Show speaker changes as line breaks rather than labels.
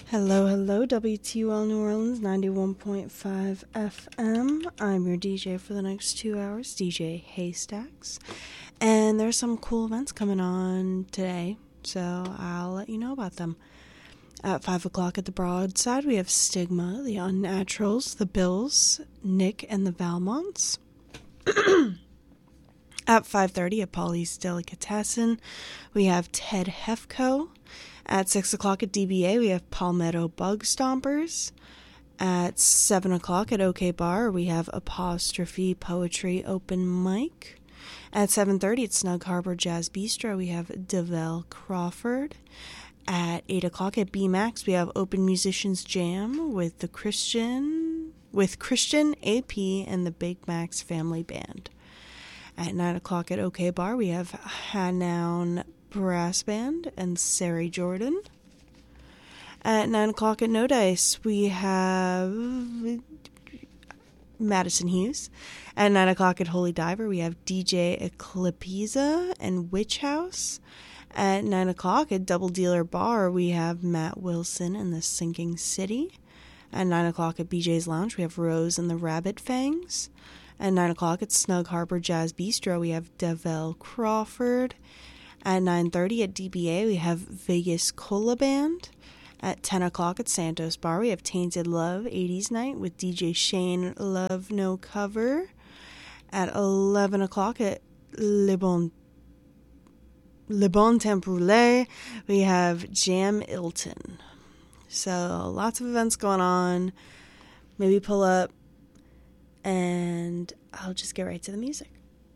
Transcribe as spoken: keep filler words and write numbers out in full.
Hello, hello, W T U L New Orleans ninety-one point five F M. I'm your D J for the next two hours, D J Haystacks. And there's some cool events coming on today, so I'll let you know about them. At five o'clock at the Broadside, we have Stigma, the Unnaturals, the Bills, Nick and the Valmonts. At five thirty at Polly's Delicatessen, we have Ted Hefco. At six o'clock at D B A, we have Palmetto Bug Stompers. At seven o'clock at OK Bar, we have Apostrophe Poetry Open Mic. At seven thirty at Snug Harbor Jazz Bistro, we have Devell Crawford. At eight o'clock at B-Max, we have Open Musicians Jam with the Christian, with Christian, A P, and the Big Max Family Band. At nine o'clock at OK Bar, we have Hanown Brass Band and Sari Jordan. At nine o'clock at No Dice, we have Madison Hughes. At nine o'clock at Holy Diver, we have D J Eclipeza and Witch House. At nine o'clock at Double Dealer Bar, we have Matt Wilson and the Sinking City. At nine o'clock at B J's Lounge, we have Rose and the Rabbit Fangs. At nine o'clock at Snug Harbor Jazz Bistro, we have Devell Crawford. At nine thirty at D B A, we have Vegas Cola Band. At ten o'clock at Santos Bar, we have Tainted Love eighties Night with D J Shane Love No Cover. At eleven o'clock at Le Bon, Le Bon Temps Brûlé, we have Jam Ilton. So lots of events going on. Maybe pull up, and I'll just get right to the music.